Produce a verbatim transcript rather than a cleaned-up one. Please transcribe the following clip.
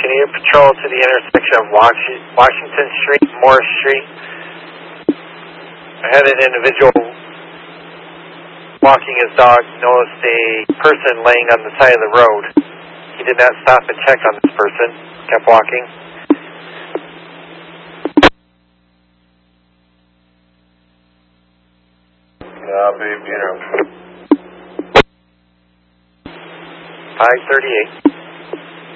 continue patrol to the intersection of Washington Street and Morris Street. I had an individual walking his dog, noticed a person laying on the side of the road. He did not stop and check on this person, kept walking. Yeah, baby, you know. five thirty-eight.